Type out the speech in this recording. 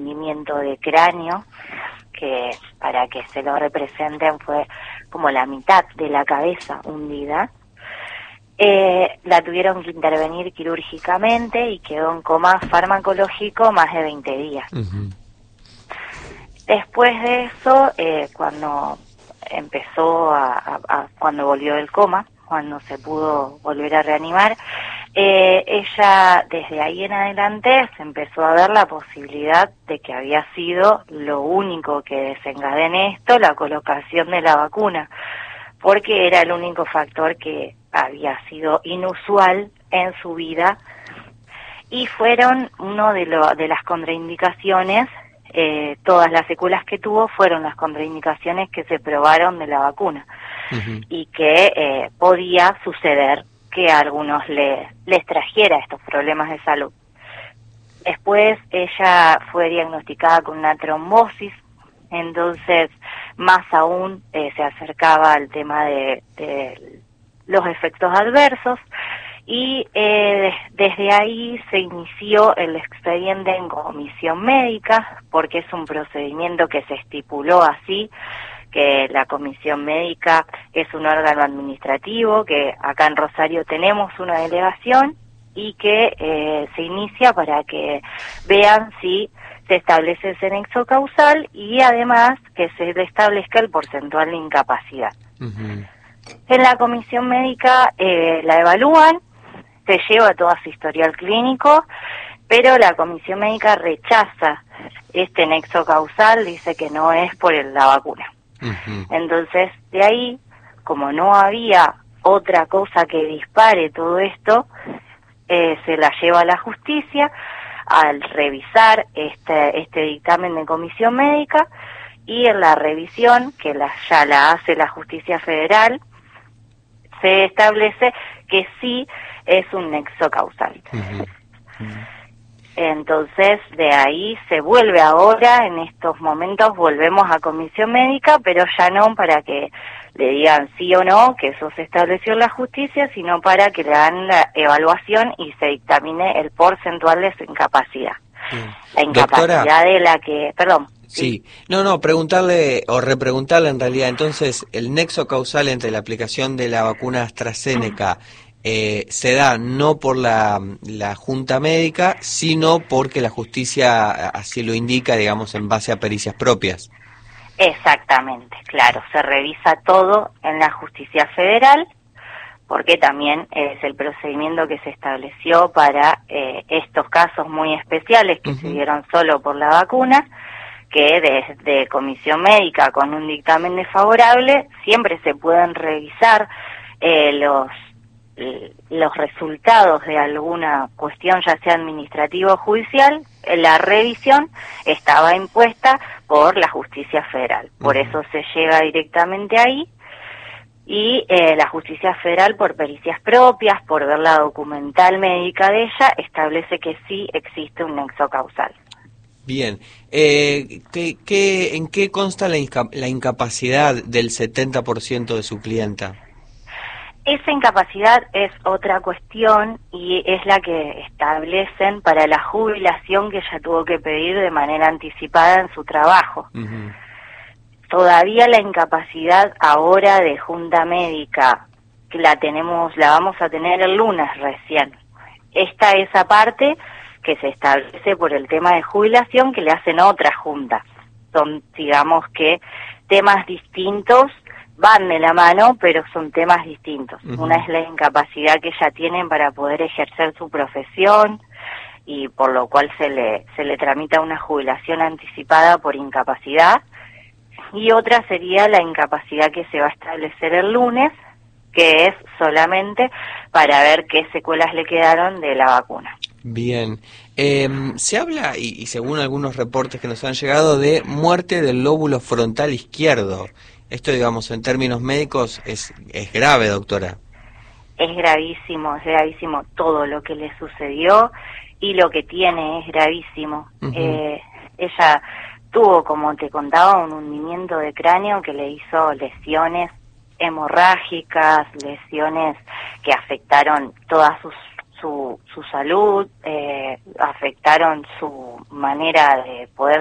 hundimiento de cráneo, que para que se lo representen fue como la mitad de la cabeza hundida. La tuvieron que intervenir quirúrgicamente y quedó en coma farmacológico más de 20 días. Uh-huh. Después de eso, cuando empezó cuando volvió del coma, cuando se pudo volver a reanimar, ella desde ahí en adelante se empezó a ver la posibilidad de que había sido lo único que desencadenó esto, la colocación de la vacuna, porque era el único factor que había sido inusual en su vida y fueron uno de las contraindicaciones. Todas las secuelas que tuvo fueron las contraindicaciones que se probaron de la vacuna. Uh-huh. Y que podía suceder que a algunos les trajera estos problemas de salud. Después ella fue diagnosticada con una trombosis, entonces más aún se acercaba al tema de los efectos adversos, y desde ahí se inició el expediente en comisión médica, porque es un procedimiento que se estipuló así, que la comisión médica es un órgano administrativo, que acá en Rosario tenemos una delegación, y que se inicia para que vean si se establece ese nexo causal y además que se establezca el porcentual de incapacidad. Uh-huh. En la comisión médica la evalúan, se lleva todo su historial clínico, pero la comisión médica rechaza este nexo causal, dice que no es por la vacuna. Uh-huh. Entonces, de ahí, como no había otra cosa que dispare todo esto, se la lleva a la justicia al revisar este dictamen de comisión médica, y en la revisión, que ya la hace la justicia federal, se establece que sí es un nexo causal. Uh-huh. Uh-huh. Entonces, de ahí se vuelve ahora, en estos momentos, volvemos a comisión médica, pero ya no para que le digan sí o no, que eso se estableció en la justicia, sino para que le hagan la evaluación y se dictamine el porcentual de su incapacidad. Bien. La incapacidad, doctora, de la que... Perdón. Sí, preguntarle o repreguntarle en realidad, entonces, el nexo causal entre la aplicación de la vacuna AstraZeneca se da no por la Junta Médica, sino porque la justicia así lo indica, digamos, en base a pericias propias. Exactamente, claro, se revisa todo en la justicia federal, porque también es el procedimiento que se estableció para estos casos muy especiales que se dieron solo por la vacuna, que desde comisión médica con un dictamen desfavorable siempre se pueden revisar los resultados de alguna cuestión, ya sea administrativa o judicial. La revisión estaba impuesta por la justicia federal, por eso se llega directamente ahí, y la justicia federal, por pericias propias, por ver la documental médica de ella, establece que sí existe un nexo causal. Bien, ¿en qué consta la incapacidad del 70% de su clienta? Esa incapacidad es otra cuestión y es la que establecen para la jubilación que ella tuvo que pedir de manera anticipada en su trabajo. Uh-huh. Todavía la incapacidad ahora de junta médica, que la vamos a tener el lunes recién. Esta es aparte que se establece por el tema de jubilación que le hacen otras juntas. Son, digamos que, temas distintos, van de la mano, pero son temas distintos. Uh-huh. Una es la incapacidad que ella tiene para poder ejercer su profesión, y por lo cual se le tramita una jubilación anticipada por incapacidad, y otra sería la incapacidad que se va a establecer el lunes, que es solamente para ver qué secuelas le quedaron de la vacuna. Bien, se habla, y según algunos reportes que nos han llegado, de muerte del lóbulo frontal izquierdo. Esto, digamos, en términos médicos es grave, doctora. Es gravísimo todo lo que le sucedió, y lo que tiene es gravísimo. Uh-huh. Ella tuvo, como te contaba, un hundimiento de cráneo que le hizo lesiones hemorrágicas, lesiones que afectaron todas su salud, afectaron su manera de poder